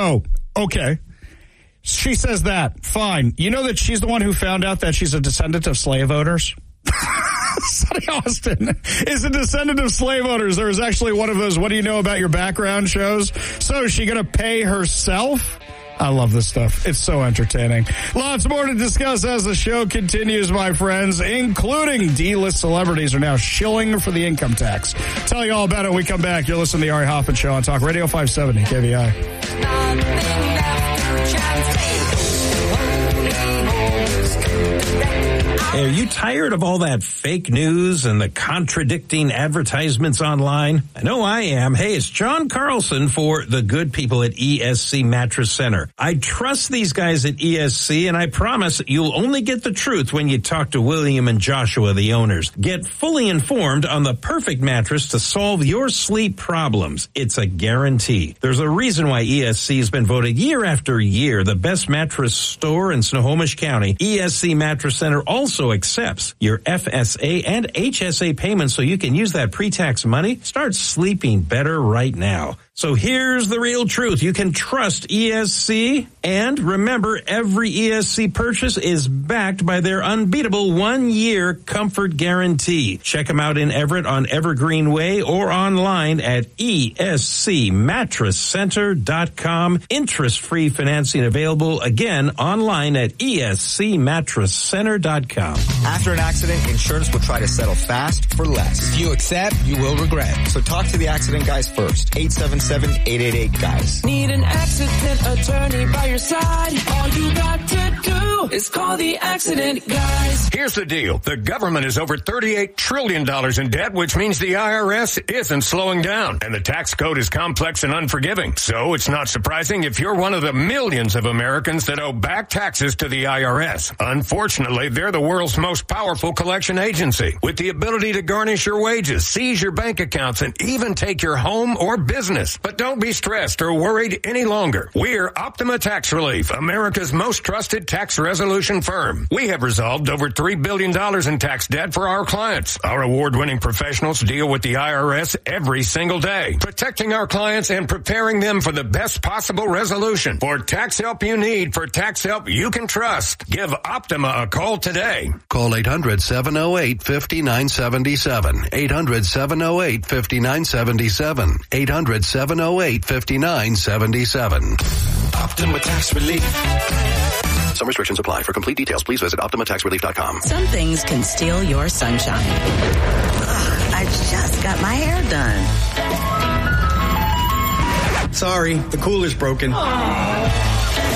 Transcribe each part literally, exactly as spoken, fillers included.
So, okay. She says that. Fine. You know that she's the one who found out that she's a descendant of slave owners? Sonny Austin is a descendant of slave owners. There was actually one of those, what do you know about your background shows? So is she going to pay herself? I love this stuff. It's so entertaining. Lots more to discuss as the show continues, my friends, including D-list celebrities are now shilling for the income tax. Tell you all about it when we come back. You're listening to the Ari Hoffman Show on Talk Radio five seventy K V I. Hey, are you tired of all that fake news and the contradicting advertisements online? I know I am. Hey, it's John Carlson for the good people at E S C Mattress Center. I trust these guys at E S C, and I promise you'll only get the truth when you talk to William and Joshua, the owners. Get fully informed on the perfect mattress to solve your sleep problems. It's a guarantee. There's a reason why E S C has been voted year after year the best mattress store in Snohomish County. E S C Mattress Center also accepts your F S A and H S A payments so you can use that pre-tax money. Start sleeping better right now. So here's the real truth. You can trust E S C, and remember, every E S C purchase is backed by their unbeatable one-year comfort guarantee. Check them out in Everett on Evergreen Way or online at E S C mattress center dot com. Interest-free financing available, again, online at E S C mattress center dot com. After an accident, insurance will try to settle fast for less. If you accept, you will regret. So talk to the accident guys first. eight seven seven, eight eight eight, guys. Need an accident attorney by your side? All you got to do is call the accident guys. Here's the deal. The government is over thirty-eight trillion dollars in debt, which means the I R S isn't slowing down. And the tax code is complex and unforgiving. So it's not surprising if you're one of the millions of Americans that owe back taxes to the I R S. Unfortunately, they're the world's most powerful collection agency, with the ability to garnish your wages, seize your bank accounts, and even take your home or business. But don't be stressed or worried any longer. We're Optima Tax Relief, America's most trusted tax resolution firm. We have resolved over three billion dollars in tax debt for our clients. Our award-winning professionals deal with the I R S every single day, protecting our clients and preparing them for the best possible resolution. For tax help you need, for tax help you can trust, give Optima a call today. Call eight hundred, seven oh eight, five nine seven seven. eight hundred, seven oh eight, five nine seven seven. eight hundred, seven oh eight, five nine seven seven. Optima Tax Relief. Some restrictions apply. For complete details, please visit optima tax relief dot com. Some things can steal your sunshine. Ugh, I just got my hair done. Sorry, the cooler's broken. Aww.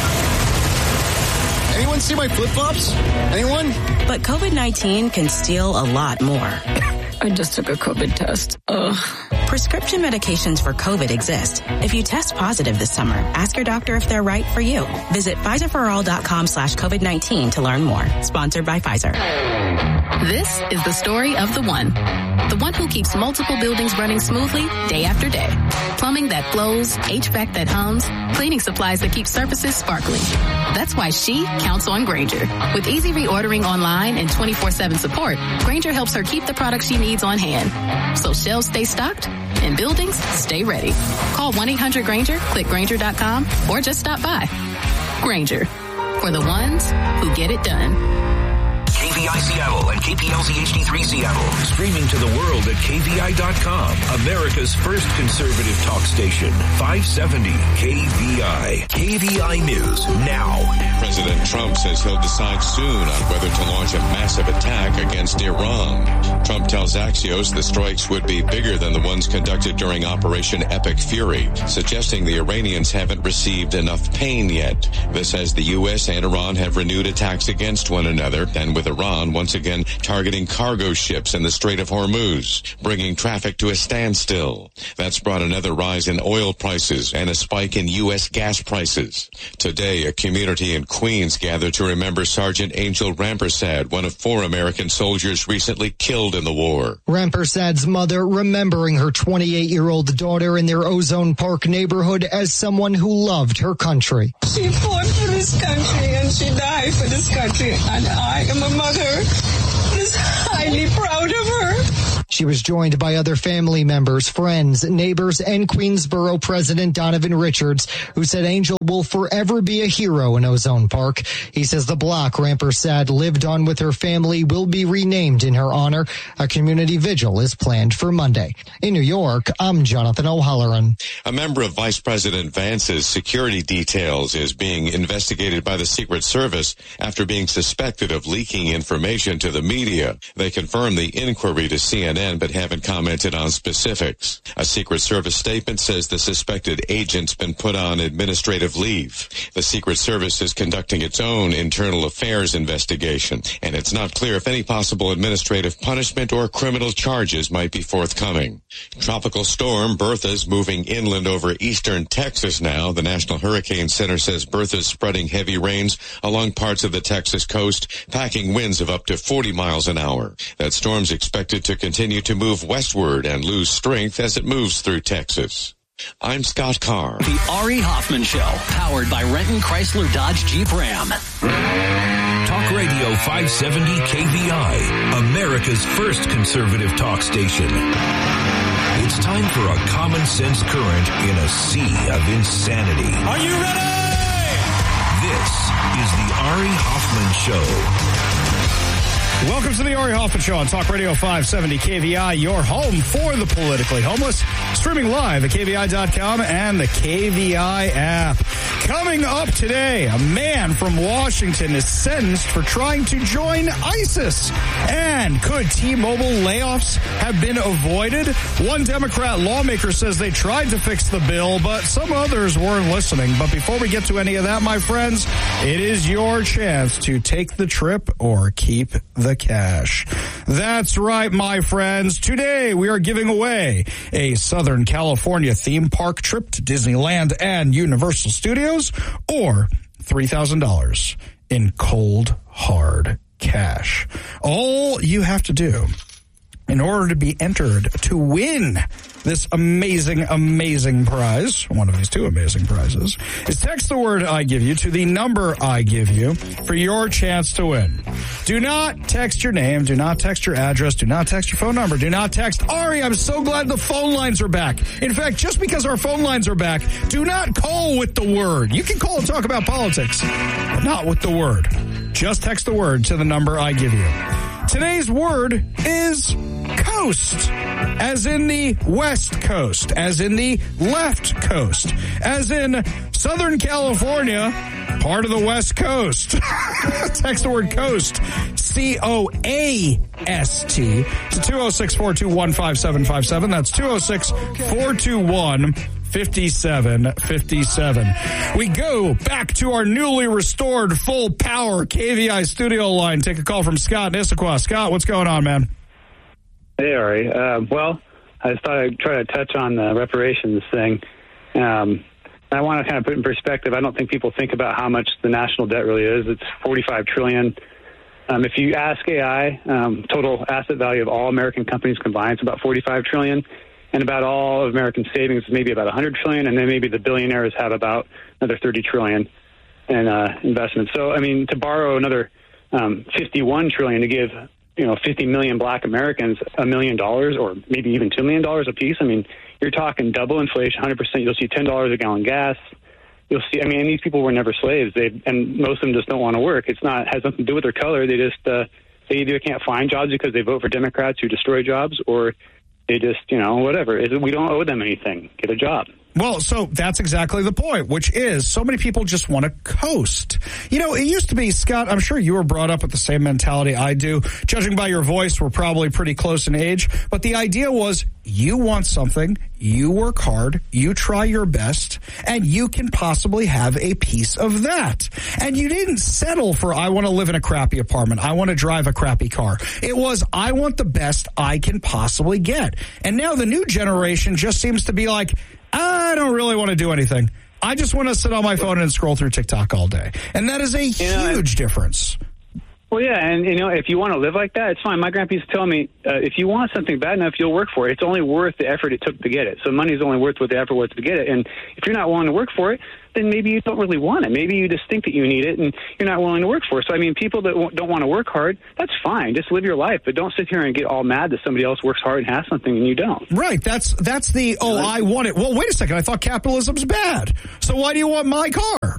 Anyone see my flip-flops? Anyone? But COVID nineteen can steal a lot more. I just took a COVID test. Ugh. Prescription medications for COVID exist. If you test positive this summer, ask your doctor if they're right for you. Visit Pfizer for all dot com slash COVID nineteen to learn more. Sponsored by Pfizer. This is the story of the one. The one who keeps multiple buildings running smoothly day after day. Plumbing that flows, H V A C that hums, cleaning supplies that keep surfaces sparkling. That's why she counts on Grainger. With easy reordering online and twenty-four seven support, Grainger helps her keep the products she needs on hand. So shelves stay stocked and buildings stay ready. Call one eight hundred Grainger, click Grainger dot com, or just stop by. Grainger, for the ones who get it done. K V I Seattle and K P L Z H D three Seattle. Streaming to the world at K V I dot com. America's first conservative talk station. five seventy K V I. K V I News now. President Trump says he'll decide soon on whether to launch a massive attack against Iran. Trump tells Axios the strikes would be bigger than the ones conducted during Operation Epic Fury, suggesting the Iranians haven't received enough pain yet. This as the U S and Iran have renewed attacks against one another, and with Iran once again targeting cargo ships in the Strait of Hormuz, bringing traffic to a standstill. That's brought another rise in oil prices and a spike in U S gas prices. Today, a community in Queens gathered to remember Sergeant Angel Rampersad, one of four American soldiers recently killed in the war. Rampersad's mother remembering her twenty-eight-year-old daughter in their Ozone Park neighborhood as someone who loved her country. She fought for this country and she died for this country, and I am a mother who's highly proud of her. She was joined by other family members, friends, neighbors, and Queensboro President Donovan Richards, who said Angel will forever be a hero in Ozone Park. He says the block, Ramper said, lived on with her family will be renamed in her honor. A community vigil is planned for Monday. In New York, I'm Jonathan O'Halloran. A member of Vice President Vance's security details is being investigated by the Secret Service after being suspected of leaking information to the media. They confirmed the inquiry to C N N but haven't commented on specifics. A Secret Service statement says the suspected agent's been put on administrative leave. The Secret Service is conducting its own internal affairs investigation, and it's not clear if any possible administrative punishment or criminal charges might be forthcoming. Tropical storm Bertha is moving inland over eastern Texas now. The National Hurricane Center says Bertha is spreading heavy rains along parts of the Texas coast, packing winds of up to forty miles an hour. That storm's expected to continue to move westward and lose strength as it moves through Texas. I'm Scott Carr. The Ari Hoffman Show, powered by Renton Chrysler Dodge Jeep Ram. Talk Radio five seventy K V I, America's first conservative talk station. It's time for a common sense current in a sea of insanity. Are you ready? This is the Ari Hoffman Show. Welcome to the Ari Hoffman Show on Talk Radio five seventy K V I, your home for the politically homeless. Streaming live at K V I dot com and the K V I app. Coming up today, a man from Washington is sentenced for trying to join ISIS. And could T-Mobile layoffs have been avoided? One Democrat lawmaker says they tried to fix the bill, but some others weren't listening. But before we get to any of that, my friends, it is your chance to take the trip or keep the cash. That's right, my friends. Today, we are giving away a Southern California theme park trip to Disneyland and Universal Studios, or three thousand dollars in cold, hard cash. All you have to do in order to be entered to win this amazing, amazing prize, one of these two amazing prizes, is text the word I give you to the number I give you for your chance to win. Do not text your name. Do not text your address. Do not text your phone number. Do not text, Ari, I'm so glad the phone lines are back. In fact, just because our phone lines are back, do not call with the word. You can call and talk about politics, but not with the word. Just text the word to the number I give you. Today's word is coast, as in the West Coast, as in the left coast, as in Southern California, part of the West Coast. Text the word coast, C O A S T, to two oh six, four two one, five seven five seven. That's two oh six, four two one, fifty-seven fifty-seven. We go back to our newly restored full power K V I studio line. Take a call from Scott in Issaquah. Scott, what's going on, man? Hey, Ari. Uh, well, I just thought I'd try to touch on the reparations thing. Um, I want to kind of put in perspective, I don't think people think about how much the national debt really is. It's forty-five trillion dollars. Um, if you ask A I, um, total asset value of all American companies combined is about forty-five trillion dollars. And about all of American savings, maybe about one hundred trillion dollars, and then maybe the billionaires have about another thirty trillion dollars in uh, investments. So, I mean, to borrow another um, fifty-one trillion dollars to give, you know, fifty million black Americans a million dollars, or maybe even two million dollars a piece, I mean, you're talking double inflation, one hundred percent. You'll see ten dollars a gallon gas. You'll see, I mean, and these people were never slaves. They and most of them just don't want to work. It's not has nothing to do with their color. They just uh, they either can't find jobs because they vote for Democrats who destroy jobs, or they just, you know, whatever. We don't owe them anything. Get a job. Well, so that's exactly the point, which is so many people just want to coast. You know, it used to be, Scott, I'm sure you were brought up with the same mentality I do. Judging by your voice, we're probably pretty close in age. But the idea was you want something, you work hard, you try your best, and you can possibly have a piece of that. And you didn't settle for, I want to live in a crappy apartment, I want to drive a crappy car. It was, I want the best I can possibly get. And now the new generation just seems to be like, I don't really want to do anything. I just want to sit on my phone and scroll through TikTok all day. And that is a you know, huge difference. Well, yeah, and, you know, if you want to live like that, it's fine. My grandpa used to tell me, uh, if you want something bad enough, you'll work for it. It's only worth the effort it took to get it. So money is only worth what the effort was to get it. And if you're not willing to work for it, then maybe you don't really want it. Maybe you just think that you need it and you're not willing to work for it. So, I mean, people that w- don't want to work hard, that's fine. Just live your life. But don't sit here and get all mad that somebody else works hard and has something and you don't. Right. That's that's the, oh, I want it. Well, wait a second. I thought capitalism's bad. So why do you want my car?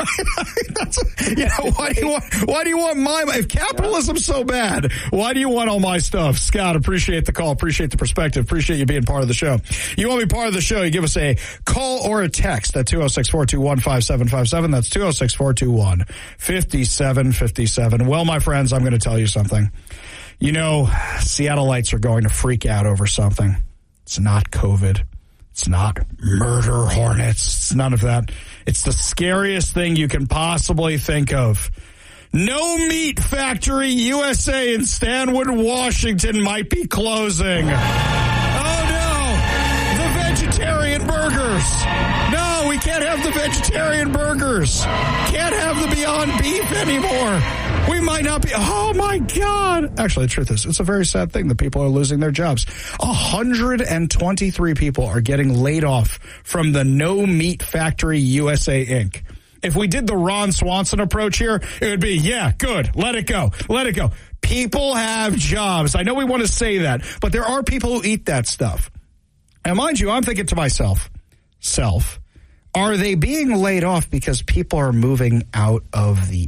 That's, you know, why do you want, why do you want my, if capitalism's so bad, why do you want all my stuff? Scott, appreciate the call. Appreciate the perspective. Appreciate you being part of the show. You want to be part of the show, you give us a call or a text at two oh six, four two one, five seven five seven. That's two oh six, four two one, five seven five seven. Well, my friends, I'm going to tell you something. You know, Seattleites are going to freak out over something. It's not COVID. It's not murder hornets. It's none of that. It's the scariest thing you can possibly think of. No Meat Factory U S A in Stanwood, Washington might be closing. Oh, no. The vegetarian burgers. No, we can't have the vegetarian burgers. Can't have the Beyond Beef anymore. We might not be. Oh, my God. Actually, the truth is, it's a very sad thing that people are losing their jobs. one hundred twenty-three people are getting laid off from the No Meat Factory U S A, Incorporated. If we did the Ron Swanson approach here, it would be, yeah, good. Let it go. Let it go. People have jobs. I know we want to say that, but there are people who eat that stuff. And mind you, I'm thinking to myself, self, are they being laid off because people are moving out of the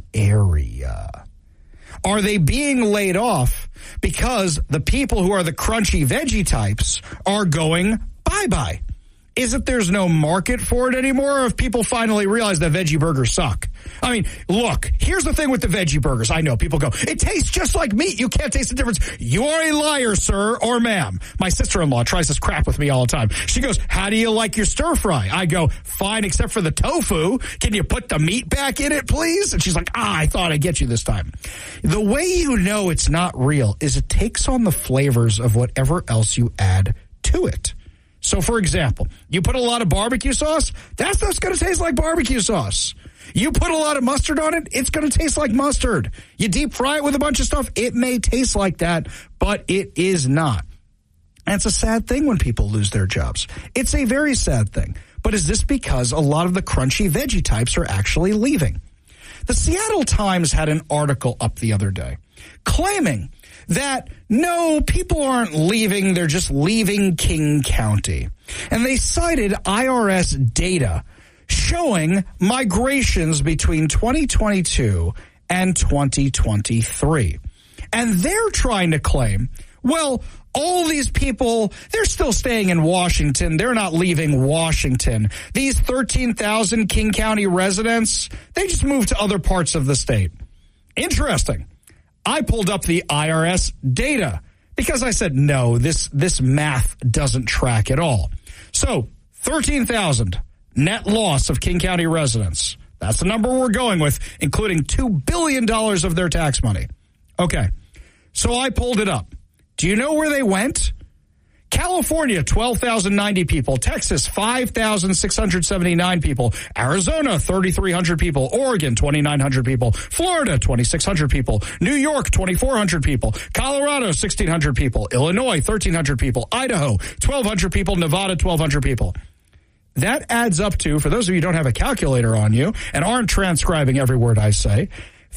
area? Are they being laid off because the people who are the crunchy veggie types are going bye-bye? Is it there's no market for it anymore, or if people finally realize that veggie burgers suck? I mean, look, here's the thing with the veggie burgers. I know people go, it tastes just like meat. You can't taste the difference. You are a liar, sir or ma'am. My sister-in-law tries this crap with me all the time. She goes, how do you like your stir fry? I go, fine, except for the tofu. Can you put the meat back in it, please? And she's like, ah, I thought I'd get you this time. The way you know it's not real is it takes on the flavors of whatever else you add to it. So, for example, you put a lot of barbecue sauce, that stuff's going to taste like barbecue sauce. You put a lot of mustard on it, it's going to taste like mustard. You deep fry it with a bunch of stuff, it may taste like that, but it is not. And it's a sad thing when people lose their jobs. It's a very sad thing. But is this because a lot of the crunchy veggie types are actually leaving? The Seattle Times had an article up the other day claiming that, no, people aren't leaving, they're just leaving King County. And they cited I R S data showing migrations between twenty twenty-two and twenty twenty-three. And they're trying to claim, well, all these people, they're still staying in Washington. They're not leaving Washington. These thirteen thousand King County residents, they just moved to other parts of the state. Interesting. I pulled up the I R S data because I said, no, this, this math doesn't track at all. So thirteen thousand net loss of King County residents. That's the number we're going with, including two billion dollars of their tax money. Okay. So I pulled it up. Do you know where they went? California, twelve thousand ninety people. Texas, five thousand six hundred seventy-nine people. Arizona, three thousand three hundred people. Oregon, two thousand nine hundred people. Florida, two thousand six hundred people. New York, two thousand four hundred people. Colorado, one thousand six hundred people. Illinois, one thousand three hundred people. Idaho, one thousand two hundred people. Nevada, one thousand two hundred people. That adds up to, for those of you who don't have a calculator on you and aren't transcribing every word I say,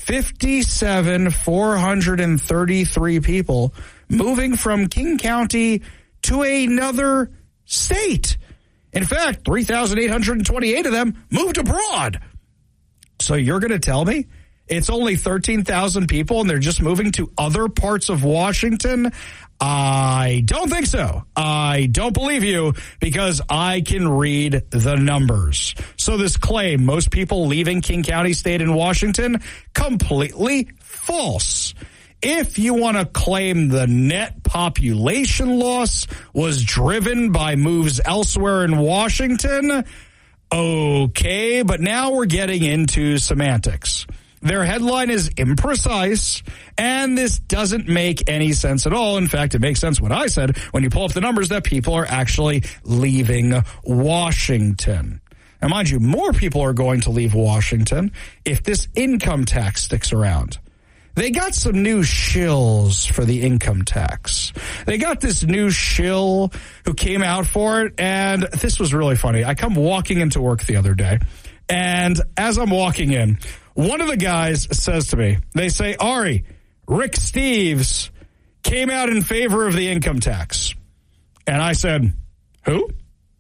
fifty-seven thousand four hundred thirty-three people moving from King County to another state. In fact, three thousand eight hundred twenty-eight of them moved abroad. So you're going to tell me it's only thirteen thousand people and they're just moving to other parts of Washington? I don't think so. I don't believe you because I can read the numbers. So this claim, most people leaving King County State in Washington, completely false. If you want to claim the net population loss was driven by moves elsewhere in Washington, okay, but now we're getting into semantics. Their headline is imprecise, and this doesn't make any sense at all. In fact, it makes sense what I said when you pull up the numbers that people are actually leaving Washington. Now, mind you, more people are going to leave Washington if this income tax sticks around. They got some new shills for the income tax. They got this new shill who came out for it, and this was really funny. I come walking into work the other day, and as I'm walking in, one of the guys says to me, they say, Ari, Rick Steves came out in favor of the income tax. And I said, who?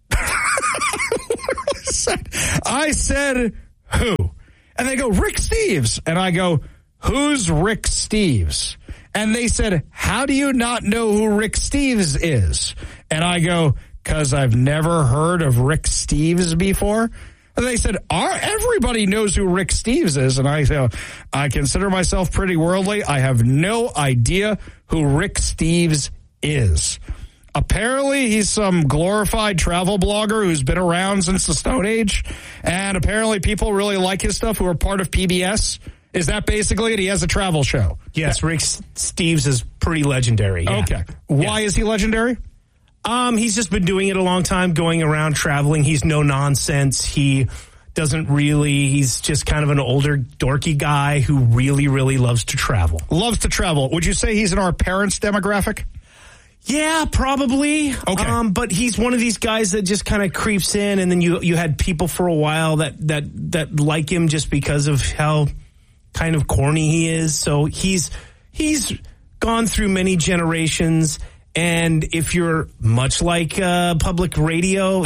I said, who? And they go, Rick Steves. And I go, who's Rick Steves? And they said, how do you not know who Rick Steves is? And I go, because I've never heard of Rick Steves before. And they said, everybody knows who Rick Steves is. And I go, I consider myself pretty worldly. I have no idea who Rick Steves is. Apparently, he's some glorified travel blogger who's been around since the Stone Age. And apparently, people really like his stuff who are part of P B S. Is that basically it? He has a travel show. Yes, Rick Steves is pretty legendary. Yeah. Okay. Why yeah. is he legendary? Um, he's just been doing it a long time, going around traveling. He's no nonsense. He doesn't really, he's just kind of an older, dorky guy who really, really loves to travel. Loves to travel. Would you say he's in our parents' demographic? Yeah, probably. Okay. Um, but he's one of these guys that just kind of creeps in, and then you you had people for a while that, that, that like him just because of how kind of corny he is. So he's he's gone through many generations, and if you're much like uh, public radio,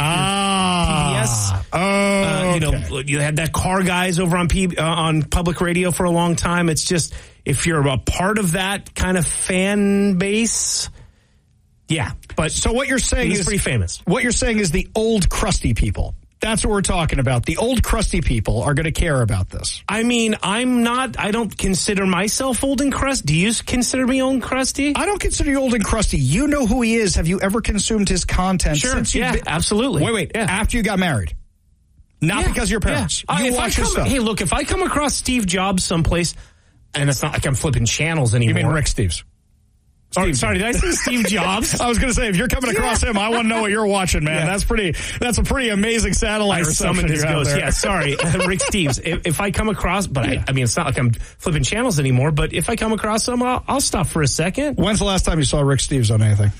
ah, P B S, oh, uh, you okay. know, you had that car guys over on P, uh, on public radio for a long time. It's just if you're a part of that kind of fan base. Yeah, but so what you're saying he's is pretty famous. What you're saying is the old crusty people. That's what we're talking about. The old crusty people are going to care about this. I mean, I'm not, I don't consider myself old and crusty. Do you consider me old and crusty? I don't consider you old and crusty. You know who he is. Have you ever consumed his content? Sure, since yeah, been, absolutely. Wait, wait, yeah. After you got married? Not yeah, because of your parents. Yeah. You uh, watch come, his stuff. Hey, look, if I come across Steve Jobs someplace, and it's not like I'm flipping channels anymore. You mean Rick Steves? Oh, sorry, did I say Steve Jobs? I was going to say, if you're coming across yeah. him, I want to know what you're watching, man. Yeah. That's pretty. That's a pretty amazing satellite I reception his you have ghost. there. Yeah, sorry, Rick Steves. If, if I come across, but yeah. I, I mean, it's not like I'm flipping channels anymore. But if I come across him, I'll, I'll stop for a second. When's the last time you saw Rick Steves on anything?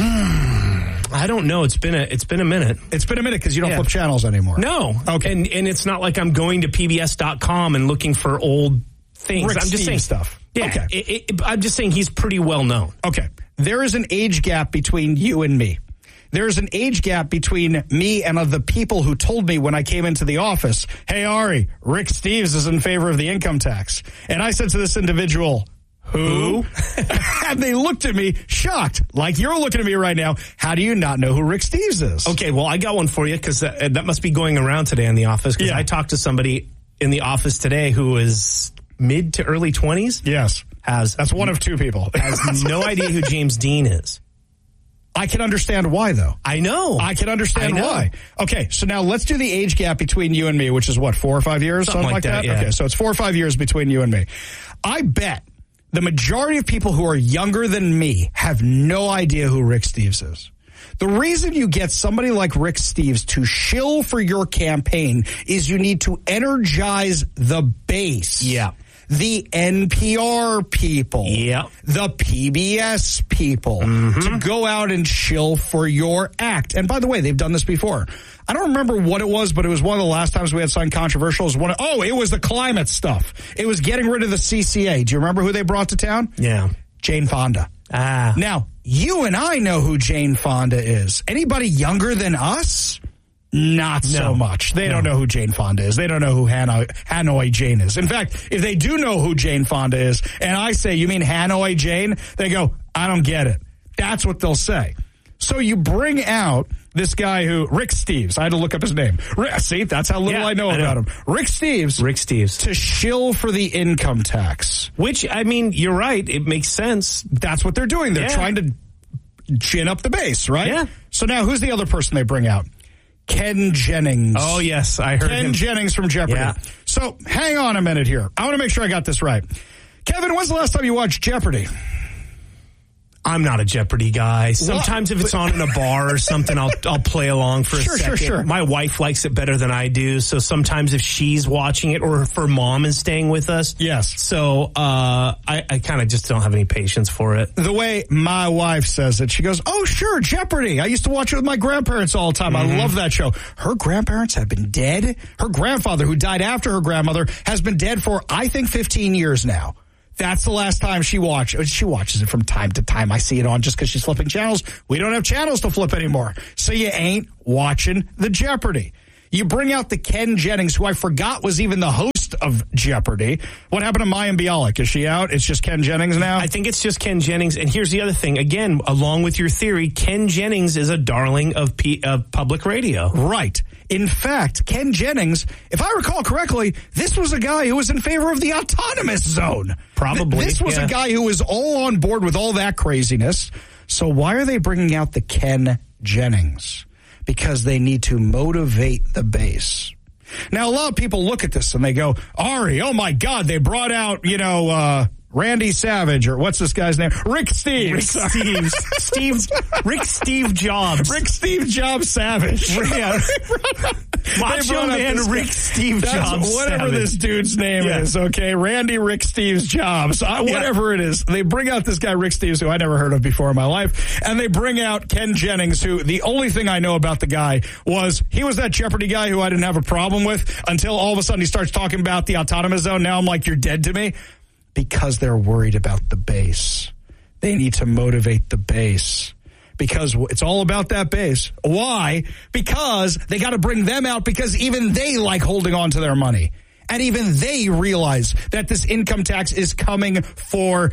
I don't know. It's been a it's been a minute. It's been a minute because you don't yeah. flip channels anymore. No. Okay. And and it's not like I'm going to P B S dot com and looking for old things. Rick I'm just Steves saying stuff. Yeah. Okay. It, it, I'm just saying he's pretty well known. Okay. There is an age gap between you and me. There is an age gap between me and the people who told me when I came into the office, hey, Ari, Rick Steves is in favor of the income tax. And I said to this individual, who? And they looked at me shocked, like you're looking at me right now. How do you not know who Rick Steves is? Okay, well, I got one for you because that, that must be going around today in the office because yeah. I talked to somebody in the office today who is mid to early twenties. Yes. Has That's one of two people. Has no idea who James Dean is. I can understand why, though. I know. I can understand I why. Okay, so now let's do the age gap between you and me, which is what, four or five years? Something, something like that? that? Yeah. Okay, so it's four or five years between you and me. I bet the majority of people who are younger than me have no idea who Rick Steves is. The reason you get somebody like Rick Steves to shill for your campaign is you need to energize the base. Yeah. The N P R people, yep. the P B S people, mm-hmm. to go out and shill for your act. And by the way, they've done this before. I don't remember what it was, but it was one of the last times we had something controversial. It was one of, oh, it was the climate stuff. It was getting rid of the C C A. Do you remember who they brought to town? Yeah. Jane Fonda. Ah. Now, you and I know who Jane Fonda is. Anybody younger than us? Not no. so much. They no. don't know who Jane Fonda is. They don't know who Hanoi, Hanoi Jane is. In fact, if they do know who Jane Fonda is, and I say, you mean Hanoi Jane? They go, I don't get it. That's what they'll say. So you bring out this guy who, Rick Steves. I had to look up his name. See, that's how little yeah, I know I about know. him. Rick Steves. Rick Steves. To shill for the income tax. Which, I mean, you're right. It makes sense. That's what they're doing. They're yeah. trying to gin up the base, right? Yeah. So now who's the other person they bring out? Ken Jennings. Oh, yes, I heard Ken him. Jennings from Jeopardy. Yeah. So hang on a minute here. I want to make sure I got this right. Kevin, when's the last time you watched Jeopardy? I'm not a Jeopardy guy. Sometimes well, if it's on in a bar or something, I'll I'll play along for sure, a second. Sure, sure. My wife likes it better than I do, so sometimes if she's watching it or if her mom is staying with us, yes. So uh, I, I kind of just don't have any patience for it. The way my wife says it, she goes, "Oh, sure, Jeopardy. I used to watch it with my grandparents all the time. Mm-hmm. I love that show." Her grandparents have been dead. Her grandfather, who died after her grandmother, has been dead for I think fifteen years now. That's the last time she watched. She watches it from time to time. I see it on just because she's flipping channels. We don't have channels to flip anymore. So you ain't watching the Jeopardy. You bring out the Ken Jennings, who I forgot was even the host of Jeopardy. What happened to Mayim Bialik? Is she out? It's just Ken Jennings now? I think it's just Ken Jennings. And here's the other thing. Again, along with your theory, Ken Jennings is a darling of, P- of public radio. Right. In fact, Ken Jennings, if I recall correctly, this was a guy who was in favor of the autonomous zone. Probably. This was yeah. a guy who was all on board with all that craziness. So why are they bringing out the Ken Jennings? Because they need to motivate the base. Now, a lot of people look at this and they go, Ari, oh my God, they brought out, you know, uh, Randy Savage, or what's this guy's name? Rick Steve. Rick Steve. Steve. Rick Steve Jobs. Rick Steve Jobs Savage. Yeah. Macho Man Rick Steve That's Jobs whatever Savage. this dude's name yeah. is, okay? Randy Rick Steve's Jobs. Uh, whatever yeah. it is. They bring out this guy, Rick Steves, who I never heard of before in my life, and they bring out Ken Jennings, who the only thing I know about the guy was he was that Jeopardy guy who I didn't have a problem with until all of a sudden he starts talking about the autonomous zone. Now I'm like, you're dead to me. Because they're worried about the base. They need to motivate the base. Because it's all about that base. Why? Because they got to bring them out because even they like holding on to their money. And even they realize that this income tax is coming for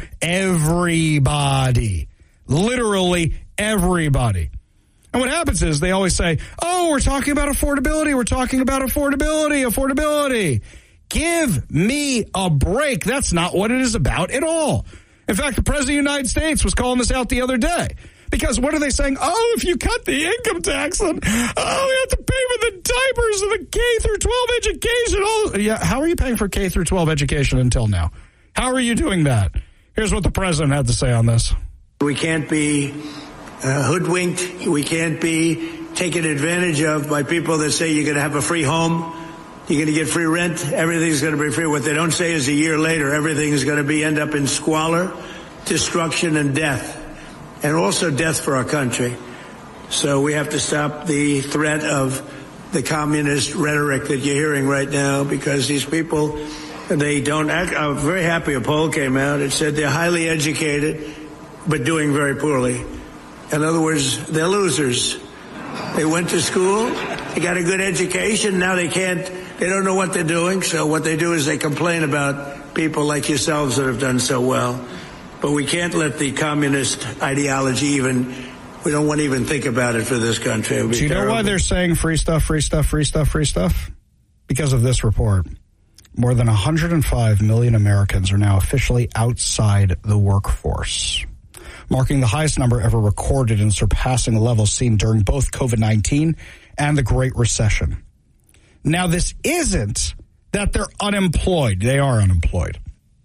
everybody. Literally everybody. And what happens is they always say, oh, we're talking about affordability. We're talking about affordability, affordability. Give me a break. That's not what it is about at all. In fact, the President of the United States was calling this out the other day. Because what are they saying? Oh, if you cut the income tax, then, oh, we have to pay for the diapers and the K through twelve education. Oh, yeah, how are you paying for K through twelve education until now? How are you doing that? Here's what the President had to say on this. We can't be uh, hoodwinked. We can't be taken advantage of by people that say you're going to have a free home. You're going to get free rent. Everything's going to be free. What they don't say is a year later, everything is going to be end up in squalor, destruction, and death, and also death for our country. So we have to stop the threat of the communist rhetoric that you're hearing right now, because these people, they don't act. I'm very happy a poll came out. It said they're highly educated, but doing very poorly. In other words, they're losers. They went to school. They got a good education. Now they can't. They don't know what they're doing, so what they do is they complain about people like yourselves that have done so well. But we can't let the communist ideology even, we don't want to even think about it for this country. It would be Do you terrible. know why they're saying free stuff, free stuff, free stuff, free stuff? Because of this report. More than one hundred five million Americans are now officially outside the workforce, marking the highest number ever recorded and surpassing levels seen during both COVID nineteen and the Great Recession. Now, this isn't that they're unemployed. They are unemployed.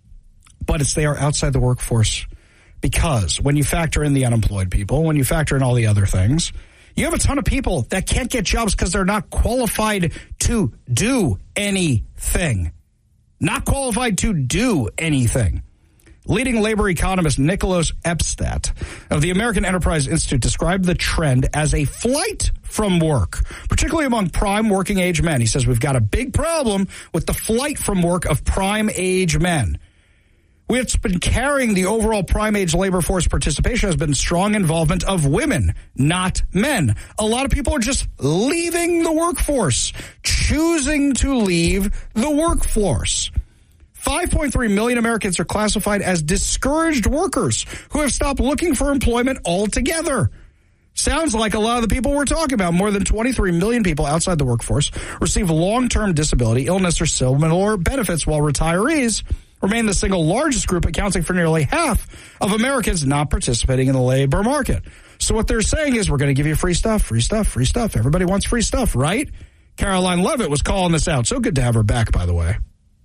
But it's they are outside the workforce because when you factor in the unemployed people, when you factor in all the other things, you have a ton of people that can't get jobs because they're not qualified to do anything. Not qualified to do anything. Leading labor economist Nicholas Epstedt of the American Enterprise Institute described the trend as a flight from work, particularly among prime working age men. He says we've got a big problem with the flight from work of prime age men. What's been carrying the overall prime age labor force participation has been strong involvement of women, not men. A lot of people are just leaving the workforce, choosing to leave the workforce. five point three million Americans are classified as discouraged workers who have stopped looking for employment altogether. Sounds like a lot of the people we're talking about. More than twenty-three million people outside the workforce receive long-term disability, illness, or similar benefits, while retirees remain the single largest group, accounting for nearly half of Americans not participating in the labor market. So what they're saying is we're going to give you free stuff, free stuff, free stuff. Everybody wants free stuff, right? Caroline Levitt was calling this out. So good to have her back, by the way.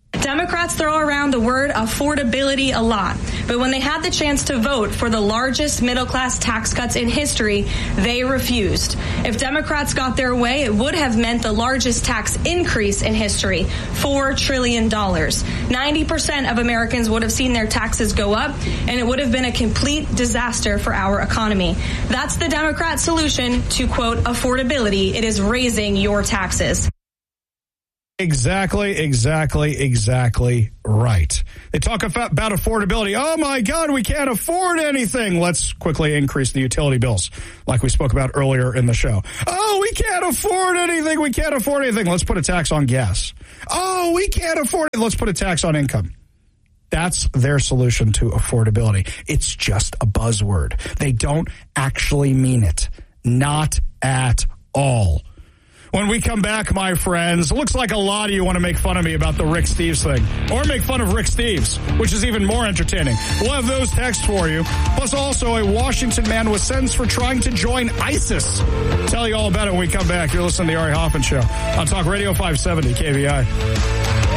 Democrats throw around the word affordability a lot, but when they had the chance to vote for the largest middle-class tax cuts in history, they refused. If Democrats got their way, it would have meant the largest tax increase in history, four trillion dollars. ninety percent of Americans would have seen their taxes go up, and it would have been a complete disaster for our economy. That's the Democrat solution to, quote, affordability. It is raising your taxes. Exactly, exactly, exactly right. They talk about affordability. Oh, my God, we can't afford anything. Let's quickly increase the utility bills, like we spoke about earlier in the show. Oh, we can't afford anything. We can't afford anything. Let's put a tax on gas. Oh, we can't afford it. Let's put a tax on income. That's their solution to affordability. It's just a buzzword. They don't actually mean it. Not at all. When we come back, my friends, looks like a lot of you want to make fun of me about the Rick Steves thing. Or make fun of Rick Steves, which is even more entertaining. We'll have those texts for you. Plus also a Washington man was sentenced for trying to join ISIS. Tell you all about it when we come back. You're listening to the Ari Hoffman Show on Talk Radio five seventy K V I.